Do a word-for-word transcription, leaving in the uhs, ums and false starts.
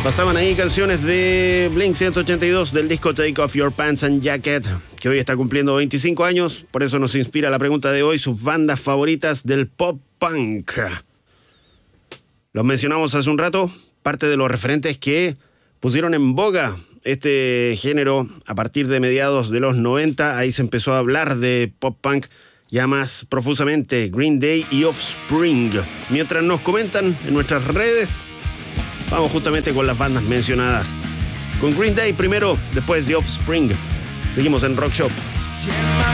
Pasaban ahí canciones de Blink ciento ochenta y dos del disco Take Off Your Pants and Jacket, que hoy está cumpliendo veinticinco años. Por eso nos inspira la pregunta de hoy, sus bandas favoritas del pop punk. Los mencionamos hace un rato, parte de los referentes que pusieron en boga este género a partir de mediados de los noventa. Ahí se empezó a hablar de pop punk ya más profusamente, Green Day y Offspring. Mientras nos comentan en nuestras redes, vamos justamente con las bandas mencionadas. Con Green Day primero, después de Offspring. Seguimos en Rock Shop.